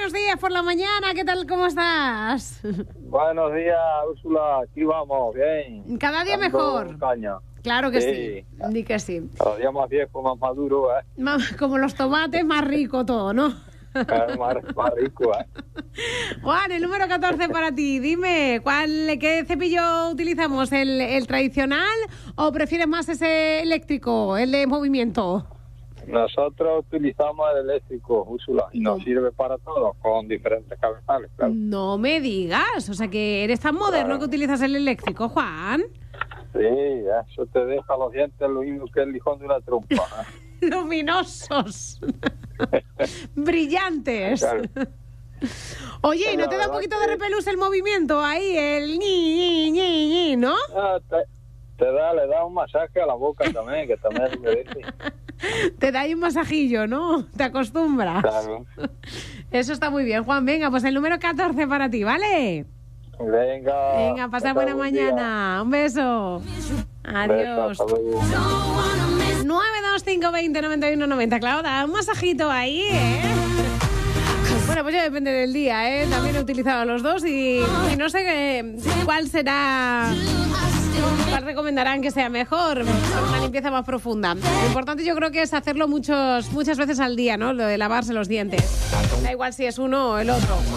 buenos días por la mañana. ¿Qué tal? ¿Cómo estás? Buenos días, Úrsula. Aquí vamos, bien. Cada día Dando mejor. caña. Claro que sí. Di que sí. Cada día más viejo, más maduro, ¿eh? Como los tomates, más rico todo, ¿no? Más rico, ¿eh? Juan, el número 14 para ti. Dime, ¿qué cepillo utilizamos? ¿El tradicional o prefieres más ese eléctrico, el de movimiento? Nosotros utilizamos el eléctrico, Úrsula, y nos sirve para todo, con diferentes cabezales, claro. No me digas, o sea que eres tan moderno que utilizas el eléctrico, Juan. Sí, eso te deja los dientes lo mismo que el lijón de una trompa, ¿eh? Luminosos. Brillantes. Claro. Oye, ¿y no te da un poquito de repelús el movimiento ahí? El ñi, ¿no? Ah, le da un masaje a la boca también, que también es merece. Te da ahí un masajillo, ¿no? Te acostumbras. Claro. Eso está muy bien, Juan. Venga, pues el número 14 para ti, ¿vale? Venga, pasa buena mañana. Un beso. Adiós. Hasta luego. 925209190. Claro, da un masajito ahí, ¿eh? Bueno, pues ya depende del día, ¿eh? También he utilizado los dos y no sé cuál será... ¿Cuál recomendarán que sea mejor? Una limpieza más profunda. Lo importante yo creo que es hacerlo muchas veces al día, ¿no? Lo de lavarse los dientes. Da igual si es uno o el otro.